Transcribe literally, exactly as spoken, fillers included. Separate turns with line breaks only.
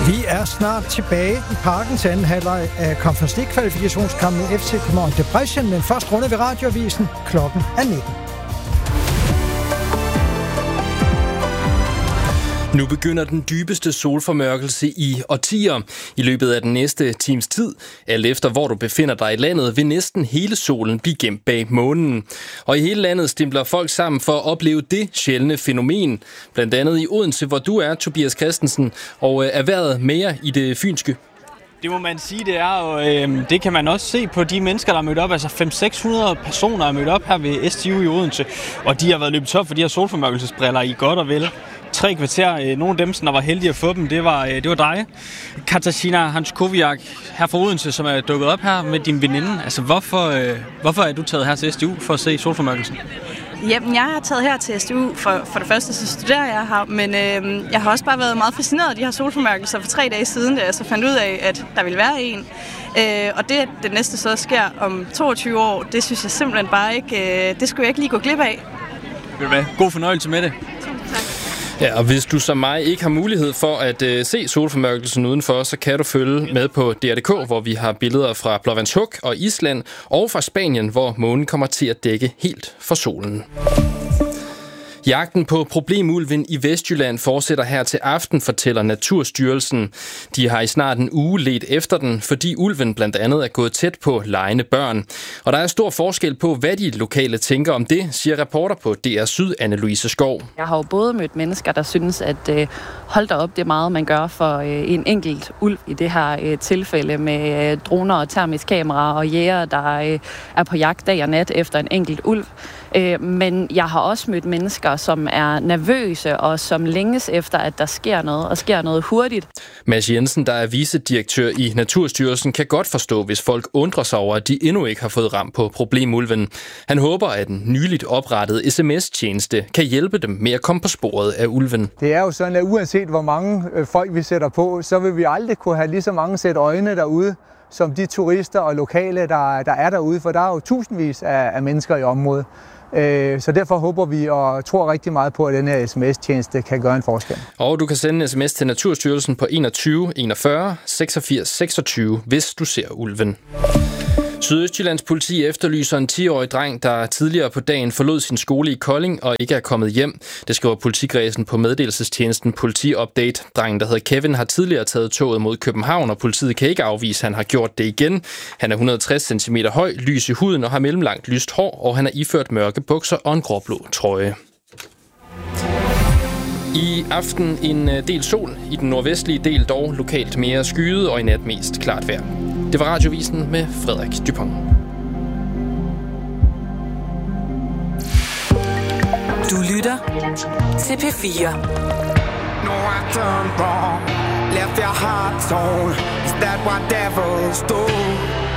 Vi er snart tilbage i parken til anden halvleg af Conference League-kvalifikationskampen F C København Debrecen, men først runde ved Radioavisen. Klokken er nitten.
Nu begynder den dybeste solformørkelse i årtier. I løbet af den næste times tid, alt efter hvor du befinder dig i landet, vil næsten hele solen blive gemt bag månen. Og i hele landet stimpler folk sammen for at opleve det sjældne fænomen. Blandt andet i Odense, hvor du er, Tobias Christensen, og er vejret mere i det fynske.
Det må man sige, det er, og øh, det kan man også se på de mennesker, der er mødt op. Altså fem til seks hundrede personer er mødt op her ved S T U i Odense, og de har været løbet top for de her solformørkelsesbriller i godt og vel tre kvarter. Nogle af dem, der var heldige at få dem, det var, det var dig, Katarzyna Hanskowiak, her fra Odense, som er dukket op her med din veninde. Altså, hvorfor, øh, hvorfor er du taget her til S T U for at se solformørkelsen?
Jamen, jeg har taget her til S T U. For, for det første, så studerer jeg her, men øh, jeg har også bare været meget fascineret af de her solformørkelser for tre dage siden, da jeg så fandt ud af, at der ville være en. Øh, og det, at det næste så sker om toogtyve år, det synes jeg simpelthen bare ikke, øh, det skulle jeg ikke lige gå glip af.
Ved du hvad? God fornøjelse med det.
Ja, og hvis du som mig ikke har mulighed for at øh, se solformørkelsen udenfor, så kan du følge med på D R punktum D K, hvor vi har billeder fra Blåvandshuk og Island, og fra Spanien, hvor månen kommer til at dække helt for solen. Jagten på problemulven i Vestjylland fortsætter her til aften, fortæller Naturstyrelsen. De har i snart en uge ledt efter den, fordi ulven blandt andet er gået tæt på legende børn. Og der er stor forskel på, hvad de lokale tænker om det, siger reporter på D R Syd, Anne-Louise Skov.
Jeg har jo både mødt mennesker, der synes, at øh, hold da op, det er meget, man gør for øh, en enkelt ulv i det her øh, tilfælde med øh, droner og termisk kamera og jæger, der øh, er på jagt dag og nat efter en enkelt ulv. Øh, men jeg har også mødt mennesker, som er nervøse og som længes efter, at der sker noget, og sker noget hurtigt. Mads
Jensen, der er vicedirektør i Naturstyrelsen, kan godt forstå, hvis folk undrer sig over, at de endnu ikke har fået ramt på problemulven. Han håber, at en nyligt oprettet sms-tjeneste kan hjælpe dem med at komme på sporet af ulven.
Det er jo sådan, at uanset hvor mange folk vi sætter på, så vil vi aldrig kunne have lige så mange sæt øjne derude, som de turister og lokale, der, der er derude, for der er jo tusindvis af, af mennesker i området. Så derfor håber vi og tror rigtig meget på, at den her sms-tjeneste kan gøre en forskel.
Og du kan sende en sms til Naturstyrelsen på enogtyve enogfyrre seksogfirs seksogtyve, hvis du ser ulven. Sydøstjyllands politi efterlyser en ti-årig dreng, der tidligere på dagen forlod sin skole i Kolding og ikke er kommet hjem. Det skriver politikredsen på meddelelsestjenesten Politi Update. Drengen, der hedder Kevin, har tidligere taget toget mod København, og politiet kan ikke afvise, at han har gjort det igen. Han er et hundrede og tres centimeter høj, lys i huden og har mellemlangt lyst hår, og han er iført mørke bukser og en gråblå trøje. I aften en del sol, i den nordvestlige del dog lokalt mere skyet og i nat mest klart vejr. Det var Radiovisen med Frederik Dupont.
Du lytter til P fire.
No, I turned wrong, left your heart torn. Is that what devils do?